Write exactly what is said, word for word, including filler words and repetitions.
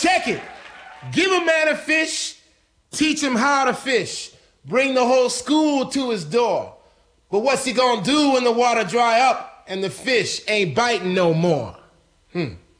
Check it. Give a man a fish, teach him how to fish. Bring the whole school to his door. But what's he gonna do when the water dry up and the fish ain't biting no more? Hmm.